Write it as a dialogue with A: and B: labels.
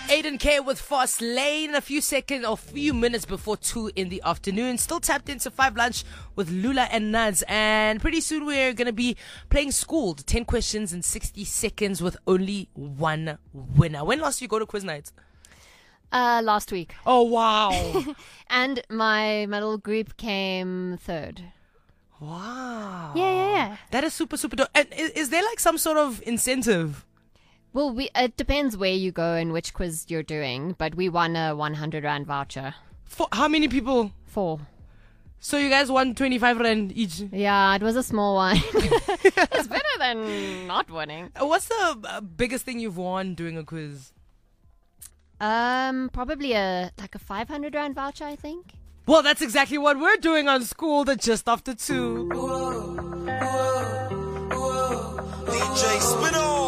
A: Aiden K with Fast Lane, a few minutes before 2 in the afternoon. Still tapped into 5 lunch with Lula and Nads. And pretty soon we're going to be playing Schooled. 10 questions in 60 seconds with only one winner. When last did you go to quiz night?
B: Last week.
A: Oh, wow.
B: And my little group came third.
A: Wow.
B: Yeah.
A: That is super, super dope. And is there like some sort of incentive?
B: Well, it depends where you go and which quiz you're doing, but we won a 100 Rand voucher.
A: For how many people?
B: 4.
A: So you guys won 25 Rand each?
B: Yeah, it was a small one. It's better than not winning.
A: What's the biggest thing you've won doing a quiz?
B: Probably a 500 Rand voucher, I think.
A: Well, that's exactly what we're doing on Schooled at just after 2.
C: DJ Spino.